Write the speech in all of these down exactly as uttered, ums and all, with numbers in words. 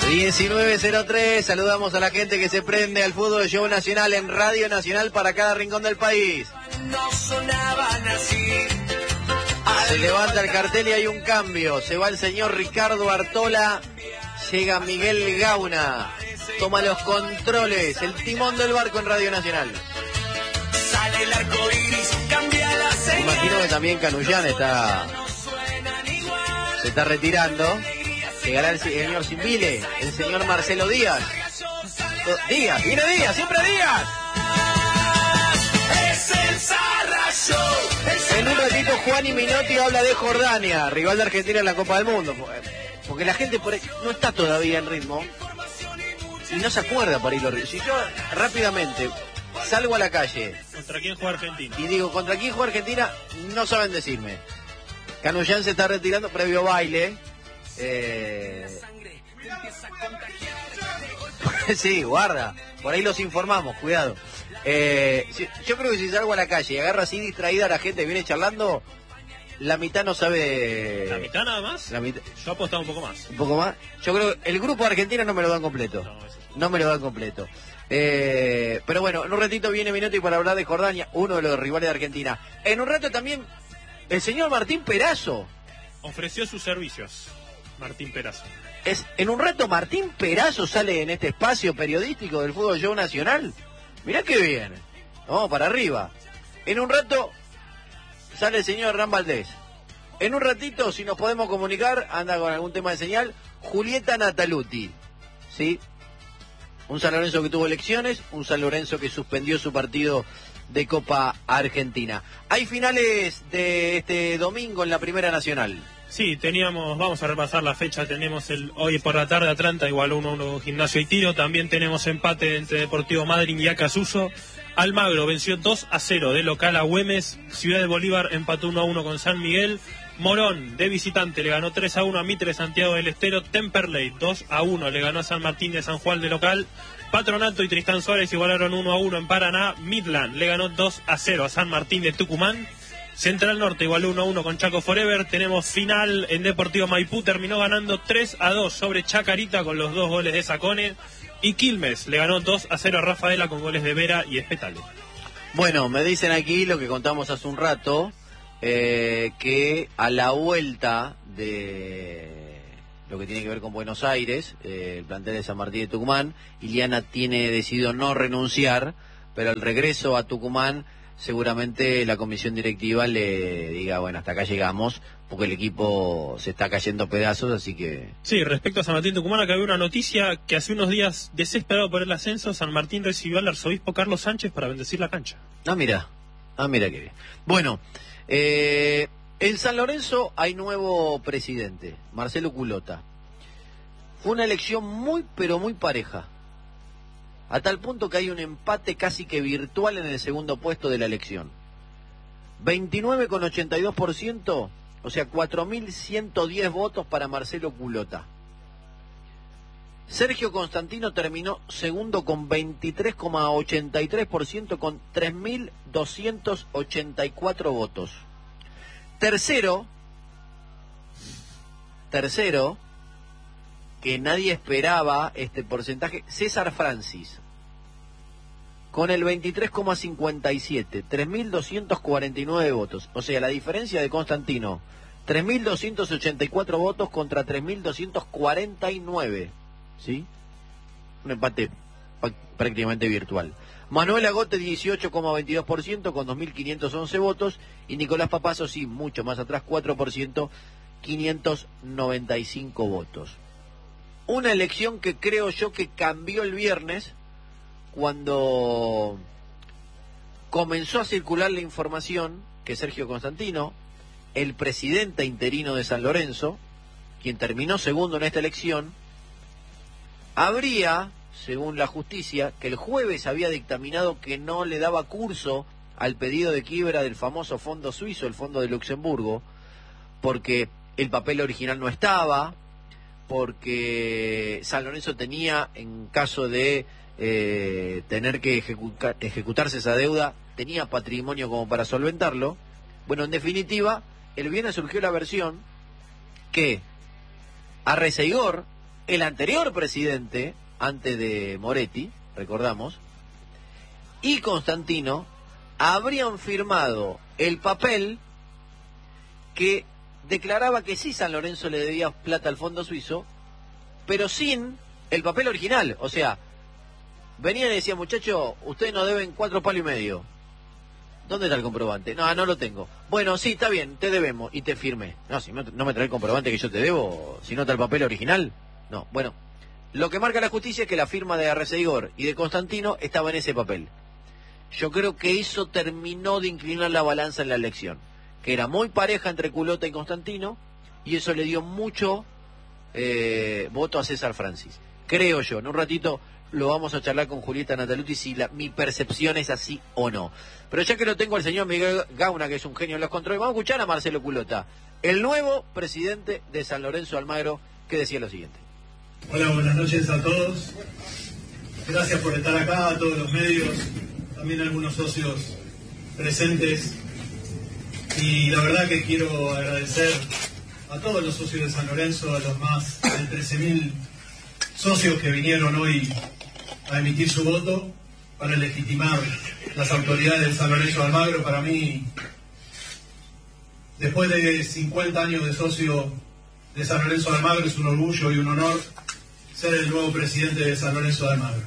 diecinueve cero tres, saludamos a la gente que se prende al fútbol show nacional en Radio Nacional para cada rincón del país. Se levanta el cartel y hay un cambio. Se va el señor Ricardo Artola, llega Miguel Gauna, toma los controles, el timón del barco en Radio Nacional. Sale el arco iris, cambia la señal. Imagino que también Canullán está se está retirando. Llegará el señor Simbile, el señor Marcelo Díaz. Díaz, viene Díaz, siempre Díaz. En un ratito Juan y Minotti habla de Jordania, rival de Argentina en la Copa del Mundo. Porque la gente por ahí no está todavía en ritmo y no se acuerda para ir los ritmos. Si yo rápidamente salgo a la calle. ¿Contra quién juega Argentina? Y digo, ¿contra quién juega Argentina? No saben decirme. Canullán se está retirando previo baile. Eh... sí, guarda. Por ahí los informamos, cuidado. Eh, yo creo que si salgo a la calle y agarro así distraída a la gente que viene charlando, la mitad no sabe. ¿La mitad nada más? La mitad... Yo apostaba un poco más. Un poco más. Yo creo que el grupo de Argentina no me lo dan completo. No, eso sí. No me lo dan completo. Eh, pero bueno, en un ratito viene Minotti para hablar de Jordania, uno de los rivales de Argentina. En un rato también el señor Martín Perazo ofreció sus servicios. Martín Perazo. Es, en un rato Martín Perazo sale en este espacio periodístico del Fútbol Show Nacional. Mirá que bien. Vamos para arriba. En un rato sale el señor Hernán Valdés. En un ratito, si nos podemos comunicar, anda con algún tema de señal, Julieta Nataluti. ¿Sí? Un San Lorenzo que tuvo elecciones, un San Lorenzo que suspendió su partido de Copa Argentina. Hay finales de este domingo en la Primera Nacional. Sí, teníamos, vamos a repasar la fecha, tenemos el hoy por la tarde Atlanta igual uno a uno Gimnasia y Tiro, también tenemos empate entre Deportivo Madryn y Acasuso. Almagro venció dos a cero de local a Güemes, Ciudad de Bolívar empató uno a uno con San Miguel, Morón de visitante le ganó tres a uno a Mitre Santiago del Estero, Temperley dos a uno le ganó a San Martín de San Juan de local, Patronato y Tristán Suárez igualaron uno a uno en Paraná, Midland le ganó dos a cero a San Martín de Tucumán, Central Norte igualó uno a uno con Chaco Forever. Tenemos final en Deportivo Maipú. Terminó ganando tres a dos sobre Chacarita con los dos goles de Sacone. Y Quilmes le ganó dos a cero a Rafaela con goles de Vera y Espetale. Bueno, me dicen aquí lo que contamos hace un rato, eh, que a la vuelta de lo que tiene que ver con Buenos Aires, eh, el plantel de San Martín de Tucumán, Iliana tiene decidido no renunciar, pero al regreso a Tucumán seguramente la comisión directiva le diga, bueno, hasta acá llegamos, porque el equipo se está cayendo a pedazos, así que... Sí, respecto a San Martín Tucumán, acá había una noticia que hace unos días, desesperado por el ascenso, San Martín recibió al arzobispo Carlos Sánchez para bendecir la cancha. Ah, mira, ah, mira qué bien. Bueno, eh, en San Lorenzo hay nuevo presidente, Marcelo Culota. Fue una elección muy, pero muy pareja. A tal punto que hay un empate casi que virtual en el segundo puesto de la elección. veintinueve coma ochenta y dos por ciento, o sea, cuatro mil ciento diez votos para Marcelo Culota. Sergio Constantino terminó segundo con veintitrés coma ochenta y tres por ciento con tres mil doscientos ochenta y cuatro votos. Tercero, tercero, que nadie esperaba este porcentaje, César Francis, con el veintitrés coma cincuenta y siete, tres mil doscientos cuarenta y nueve votos. O sea, la diferencia de Constantino, tres mil doscientos ochenta y cuatro votos contra tres mil doscientos cuarenta y nueve. ¿Sí? Un empate prácticamente virtual. Manuel Agote, dieciocho coma veintidós por ciento con dos mil quinientos once votos. Y Nicolás Papazo, sí, mucho más atrás, cuatro por ciento, quinientos noventa y cinco votos. Una elección que creo yo que cambió el viernes cuando comenzó a circular la información que Sergio Constantino, el presidente interino de San Lorenzo, quien terminó segundo en esta elección, habría, según la justicia, que el jueves había dictaminado que no le daba curso al pedido de quiebra del famoso fondo suizo, el fondo de Luxemburgo, porque el papel original no estaba, porque San Lorenzo tenía, en caso de eh, tener que ejecutar, ejecutarse esa deuda, tenía patrimonio como para solventarlo. Bueno, en definitiva, el viernes surgió la versión que Arreceigor, el anterior presidente, antes de Moretti, recordamos, y Constantino habrían firmado el papel que declaraba que sí San Lorenzo le debía plata al fondo suizo, pero sin el papel original. O sea, venían y decían, muchachos, ustedes nos deben cuatro palos y medio. ¿Dónde está el comprobante? No, no lo tengo. Bueno, sí, está bien, te debemos y te firmé. No, si no, no me trae el comprobante que yo te debo, si no está el papel original. No, bueno, lo que marca la justicia es que la firma de Arrecedor y de Constantino estaba en ese papel. Yo creo que eso terminó de inclinar la balanza en la elección, que era muy pareja entre Culota y Constantino, y eso le dio mucho eh, voto a César Francis. Creo yo, en un ratito lo vamos a charlar con Julieta Nataluti si la, mi percepción es así o no. Pero ya que lo tengo al señor Miguel Gauna, que es un genio en los controles, vamos a escuchar a Marcelo Culota, el nuevo presidente de San Lorenzo Almagro, que decía lo siguiente. Hola, buenas noches a todos. Gracias por estar acá, a todos los medios, también a algunos socios presentes. Y la verdad que quiero agradecer a todos los socios de San Lorenzo, a los más de trece mil socios que vinieron hoy a emitir su voto para legitimar las autoridades de San Lorenzo de Almagro. Para mí, después de cincuenta años de socio de San Lorenzo de Almagro, es un orgullo y un honor ser el nuevo presidente de San Lorenzo de Almagro.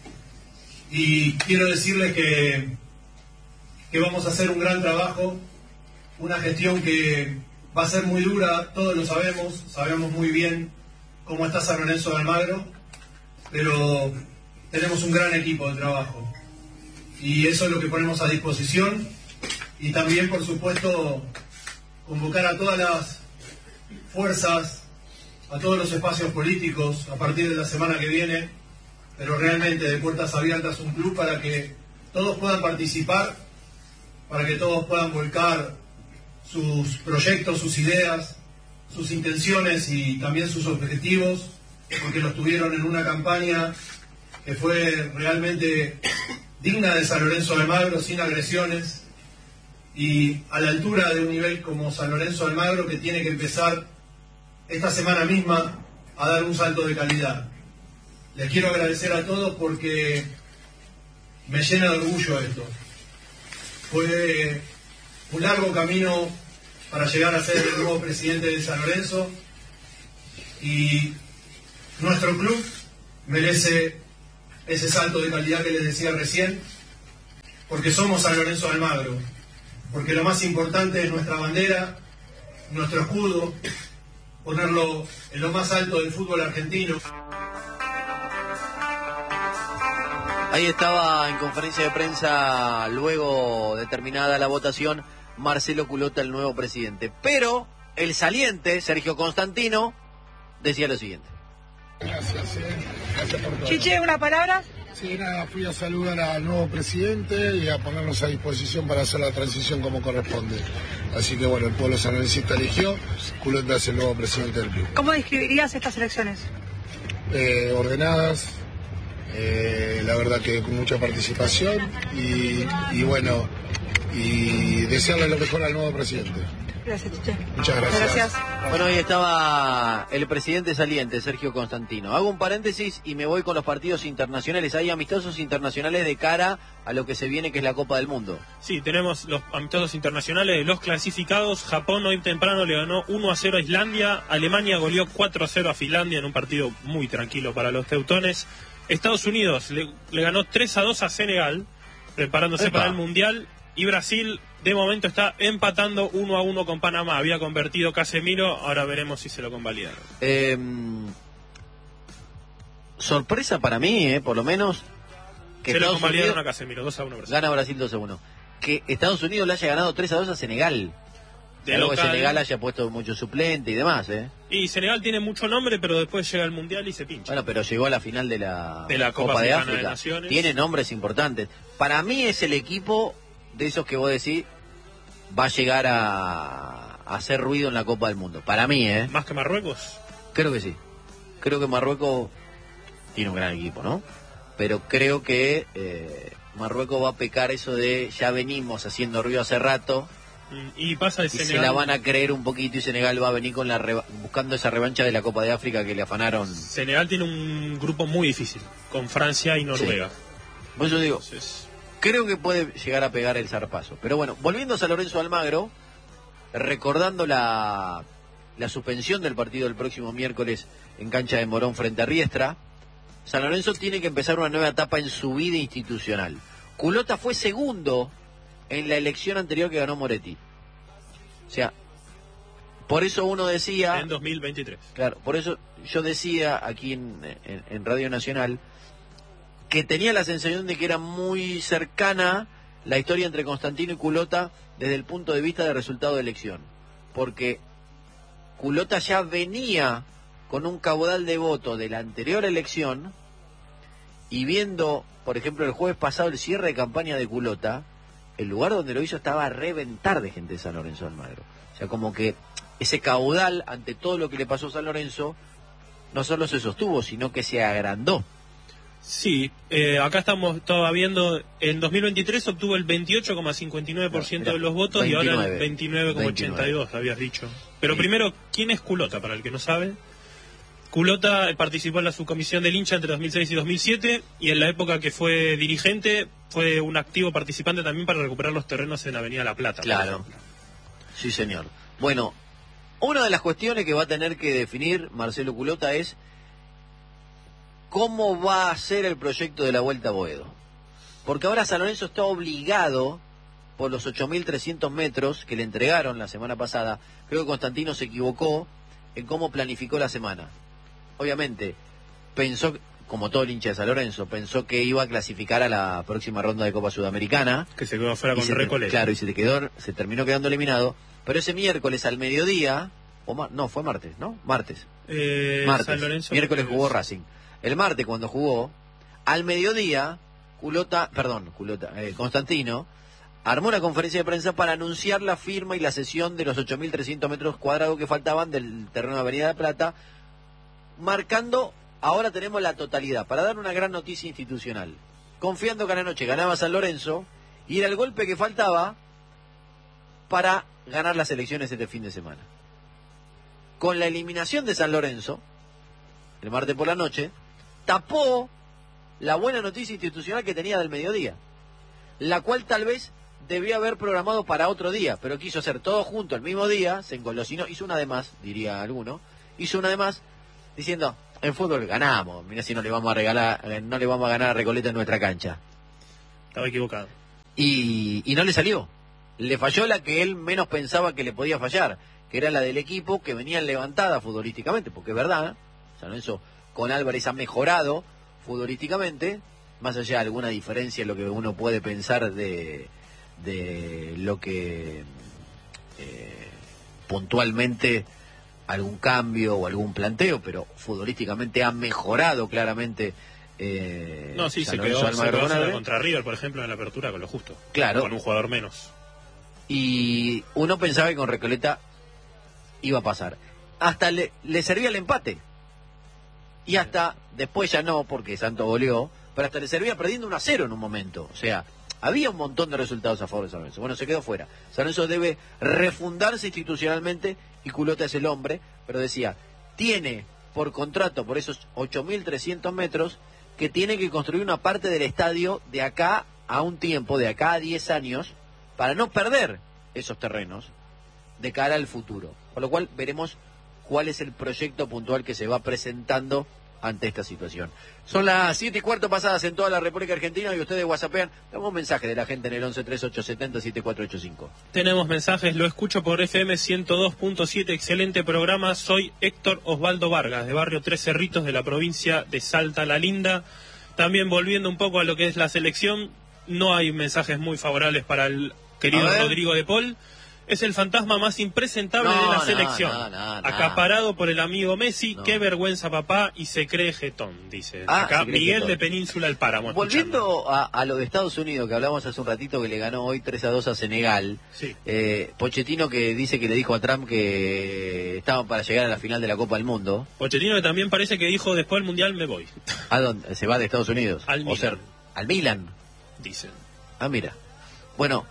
Y quiero decirles que, que vamos a hacer un gran trabajo, una gestión que va a ser muy dura, todos lo sabemos, sabemos muy bien cómo está San Lorenzo de Almagro, pero tenemos un gran equipo de trabajo y eso es lo que ponemos a disposición. Y también, por supuesto, convocar a todas las fuerzas, a todos los espacios políticos a partir de la semana que viene, pero realmente de puertas abiertas, un club para que todos puedan participar, para que todos puedan volcar sus proyectos, sus ideas, sus intenciones y también sus objetivos, porque los tuvieron en una campaña que fue realmente digna de San Lorenzo de Almagro, sin agresiones, y a la altura de un nivel como San Lorenzo de Almagro, que tiene que empezar esta semana misma a dar un salto de calidad. Les quiero agradecer a todos porque me llena de orgullo esto. Fue un largo camino para llegar a ser el nuevo presidente de San Lorenzo y nuestro club merece ese salto de calidad que les decía recién, porque somos San Lorenzo de Almagro, porque lo más importante es nuestra bandera, nuestro escudo, ponerlo en lo más alto del fútbol argentino. Ahí estaba en conferencia de prensa, luego de terminada la votación, Marcelo Culota, el nuevo presidente. Pero el saliente, Sergio Constantino, decía lo siguiente. Gracias, eh. Gracias por todo. Chiche, ¿una palabra? Sí, nada, fui a saludar al nuevo presidente y a ponernos a disposición para hacer la transición como corresponde. Así que bueno, el pueblo sanlorencista eligió, Culota es el nuevo presidente del club. ¿Cómo describirías estas elecciones? Eh, ordenadas, eh, la verdad que con mucha participación y, y bueno, y desearle lo mejor al nuevo presidente. Gracias, Chiche. Muchas gracias. Gracias. Bueno, ahí estaba el presidente saliente, Sergio Constantino. Hago un paréntesis y me voy con los partidos internacionales. Hay amistosos internacionales de cara a lo que se viene, que es la Copa del Mundo. Sí, tenemos los amistosos internacionales, los clasificados. Japón hoy temprano le ganó uno a cero a Islandia. Alemania goleó cuatro a cero a Finlandia en un partido muy tranquilo para los teutones. Estados Unidos le, le ganó tres a dos a Senegal, preparándose Epa. para el Mundial. Y Brasil, de momento, está empatando uno a uno con Panamá. Había convertido Casemiro, ahora veremos si se lo convalidaron. Eh, sorpresa para mí, eh, por lo menos, que se lo Estados convalidaron Unidos a Casemiro, dos a uno Brasil. gana Brasil dos a uno. Que Estados Unidos le haya ganado tres a dos a Senegal. De Algo que local. Senegal haya puesto mucho suplente y demás, ¿eh? Y Senegal tiene mucho nombre, pero después llega al Mundial y se pincha. Bueno, pero llegó a la final de la, De la Copa Copa de Africana de África. Naciones. Tiene nombres importantes. Para mí es el equipo de esos que vos decís va a llegar a, a hacer ruido en la Copa del Mundo. Para mí, ¿eh? ¿Más que Marruecos? Creo que sí. Creo que Marruecos tiene un gran equipo, ¿no? Pero creo que eh, Marruecos va a pecar eso de ya venimos haciendo ruido hace rato Y pasa el y Senegal. se la van a creer un poquito y Senegal va a venir con la reba- buscando esa revancha de la Copa de África que le afanaron. Senegal tiene un grupo muy difícil, con Francia y Noruega. Sí. Por eso digo, Entonces, creo que puede llegar a pegar el zarpazo. Pero bueno, volviendo a San Lorenzo de Almagro, recordando la, la suspensión del partido del próximo miércoles en cancha de Morón frente a Riestra, San Lorenzo tiene que empezar una nueva etapa en su vida institucional. Culota fue segundo en la elección anterior que ganó Moretti. O sea, por eso uno decía... en dos mil veintitrés. Claro, por eso yo decía aquí en, en, en Radio Nacional que tenía la sensación de que era muy cercana la historia entre Constantino y Culota desde el punto de vista del resultado de elección. Porque Culota ya venía con un caudal de voto de la anterior elección y viendo, por ejemplo, el jueves pasado el cierre de campaña de Culota, el lugar donde lo hizo estaba a reventar de gente de San Lorenzo de Almagro. O sea, como que ese caudal ante todo lo que le pasó a San Lorenzo no solo se sostuvo, sino que se agrandó. Sí, eh, acá estamos todavía viendo, en dos mil veintitrés obtuvo el veintiocho coma cincuenta y nueve por ciento de los votos y ahora el veintinueve coma ochenta y dos, habías dicho. Pero Sí. Primero, ¿quién es Culota? Para el que no sabe. Culota participó en la subcomisión del hincha entre dos mil seis y dos mil siete y en la época que fue dirigente fue un activo participante también para recuperar los terrenos en Avenida La Plata. Claro. Sí, señor. Bueno, una de las cuestiones que va a tener que definir Marcelo Culota es cómo va a ser el proyecto de la Vuelta a Boedo. Porque ahora San Lorenzo está obligado por los ocho mil trescientos metros que le entregaron la semana pasada. Creo que Constantino se equivocó en cómo planificó la semana. Obviamente, pensó, como todo el hincha de San Lorenzo, pensó que iba a clasificar a la próxima ronda de Copa Sudamericana. Que se quedó afuera Y con se te- Recoleta. Claro, y se te quedó, se terminó quedando eliminado. Pero ese miércoles al mediodía, o ma- no, fue martes, ¿no? Martes. Eh, martes. San Lorenzo, miércoles pues, jugó Racing. El martes cuando jugó, al mediodía, Culota, perdón, Culota, eh, Constantino, armó una conferencia de prensa para anunciar la firma y la cesión de los ocho mil trescientos metros cuadrados que faltaban del terreno de Avenida de Plata, marcando, ahora tenemos la totalidad, para dar una gran noticia institucional. Confiando que a la noche ganaba San Lorenzo, y era el golpe que faltaba para ganar las elecciones este fin de semana. Con la eliminación de San Lorenzo, el martes por la noche, tapó la buena noticia institucional que tenía del mediodía, la cual tal vez debía haber programado para otro día, pero quiso hacer todo junto el mismo día, se engolosinó, hizo una de más, diría alguno, hizo una de más, diciendo, en fútbol ganamos, mira si no le vamos a regalar, eh, no le vamos a ganar a Recoleta en nuestra cancha. Estaba equivocado. Y, y no le salió. Le falló la que él menos pensaba que le podía fallar, que era la del equipo que venía levantada futbolísticamente, porque es verdad, San Lorenzo con Álvarez ha mejorado futbolísticamente, más allá de alguna diferencia en lo que uno puede pensar de, de lo que eh, puntualmente algún cambio o algún planteo, pero futbolísticamente ha mejorado claramente. Eh, No, sí, San se Lorenzo quedó, de se Almagro quedó con sola Álvarez. contra River, por ejemplo, en la apertura con lo justo. Claro. Con un jugador menos. Y uno pensaba que con Recoleta iba a pasar. Hasta le, le servía el empate. Y hasta, después ya no, porque Santos goleó, pero hasta le servía perdiendo uno a cero en un momento. O sea, había un montón de resultados a favor de San Lorenzo. Bueno, se quedó fuera. San Lorenzo debe refundarse institucionalmente y Culota es el hombre, pero decía, tiene por contrato, por esos ocho mil trescientos metros, que tiene que construir una parte del estadio de acá a un tiempo, de acá a diez años, para no perder esos terrenos de cara al futuro. Con lo cual veremos cuál es el proyecto puntual que se va presentando ante esta situación. Son las siete y cuarto pasadas en toda la República Argentina y ustedes whatsappean. Tenemos un mensaje de la gente en el once tres ocho siete cero siete cuatro ocho cinco. Tenemos mensajes, lo escucho por F M ciento dos punto siete, excelente programa. Soy Héctor Osvaldo Vargas, de Barrio Tres Cerritos, de la provincia de Salta La Linda. También volviendo un poco a lo que es la selección, no hay mensajes muy favorables para el querido Rodrigo de Paul. Es el fantasma más impresentable No, de la no, selección. no, no, no. Acaparado por el amigo Messi, No. qué vergüenza papá, y se cree jetón, dice. Ah, Acá se cree Miguel jetón. de Península El Páramo. escuchando. Volviendo a, a lo de Estados Unidos, que hablamos hace un ratito, que le ganó hoy tres a dos a Senegal. Sí. Eh, Pochettino que dice que le dijo a Trump que estaban para llegar a la final de la Copa del Mundo. Pochettino que también parece que dijo después del Mundial me voy, ¿A dónde? ¿Se va de Estados Unidos? Al O Milan. sea, al Milan. dicen. Ah, mira. Bueno,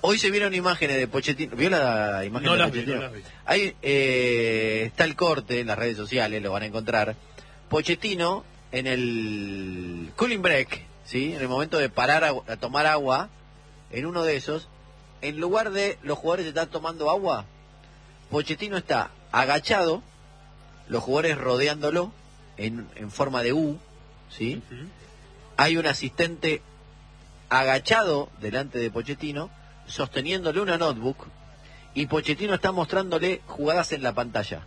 Hoy se vieron imágenes de Pochettino. ¿Vio la imagen No de las vi, Pochettino? no las vi. Ahí eh, está el corte en las redes sociales, lo van a encontrar. Pochettino en el cooling break, ¿sí? En el momento de parar a, a tomar agua, en uno de esos, en lugar de los jugadores estar tomando agua, Pochettino está agachado, los jugadores rodeándolo en, en forma de U, ¿sí? Ujú. Hay un asistente agachado delante de Pochettino, sosteniéndole una notebook, y Pochettino está mostrándole jugadas en la pantalla.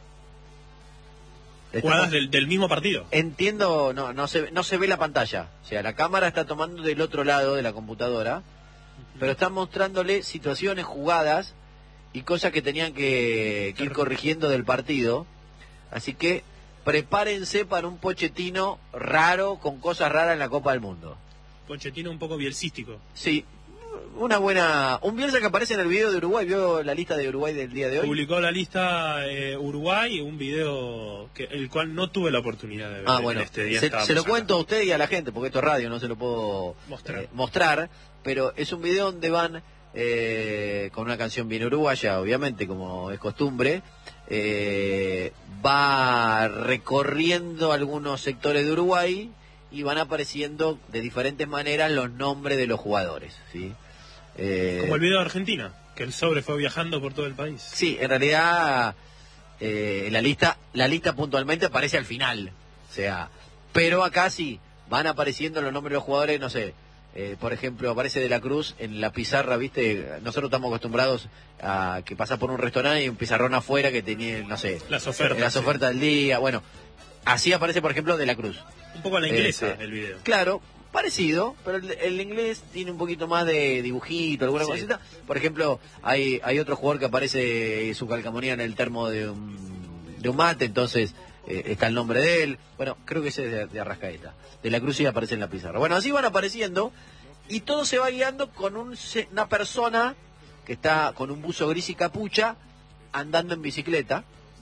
Jugadas Estamos- del, del mismo partido. Entiendo, no, no se, no se ve la pantalla. O sea, la cámara está tomando del otro lado de la computadora, pero está mostrándole situaciones, jugadas y cosas que tenían que, que ir corrigiendo del partido. Así que prepárense para un Pochettino raro, con cosas raras en la Copa del Mundo. Pochettino un poco bielcístico. Sí, una buena... Un Bielsa que aparece en el video de Uruguay. ¿Vio la lista de Uruguay del día de hoy? Publicó la lista eh, Uruguay, un video que el cual no tuve la oportunidad de ver. Ah, en bueno, este día se, estábamos se lo acá. cuento a usted y a la gente, porque esto es radio, no se lo puedo Mostrar. eh, mostrar, pero es un video donde van eh, con una canción bien uruguaya, obviamente, como es costumbre, eh, va recorriendo algunos sectores de Uruguay y van apareciendo de diferentes maneras los nombres de los jugadores, ¿sí? Eh, Como el video de Argentina, que el sobre fue viajando por todo el país. Sí, en realidad eh, la lista la lista puntualmente aparece al final, o sea, pero acá sí van apareciendo los nombres de los jugadores, no sé, eh, por ejemplo, aparece De la Cruz en la pizarra, ¿viste? Nosotros estamos acostumbrados a que pasa por un restaurante y un pizarrón afuera que tenía, no sé, Las ofertas, las sí. ofertas del día, bueno, así aparece, por ejemplo, De la Cruz. Un poco a la inglesa Este, el video. Claro, parecido, pero el, el inglés tiene un poquito más de dibujito, alguna Sí. cosita. Por ejemplo, hay hay otro jugador que aparece su calcamonía en el termo de un, de un mate, entonces eh, está el nombre de él. Bueno, creo que ese es de, de Arrascaeta. De la Cruz sí aparece en la pizarra. Bueno, así van apareciendo y todo se va guiando con un, se- una persona que está con un buzo gris y capucha andando en bicicleta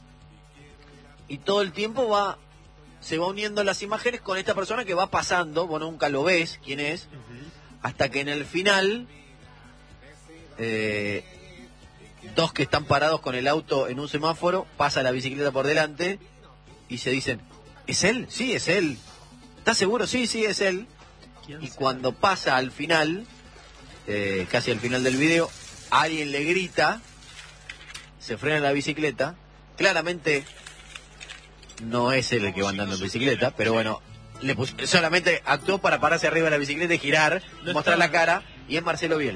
y todo el tiempo va se va uniendo las imágenes con esta persona que va pasando, vos nunca lo ves quién es, Ujú. hasta que en el final eh, dos que están parados con el auto en un semáforo, pasa la bicicleta por delante y se dicen, ¿es él? Sí, es él. ¿Estás seguro? Sí, sí, es él. ¿Quién Y será? cuando pasa al final, eh, casi al final del video, alguien le grita, se frena la bicicleta, claramente no es él el que va andando en bicicleta, pero bueno, le pus- solamente actuó para pararse arriba de la bicicleta y girar, No mostrar está- la cara, y es Marcelo Bielsa.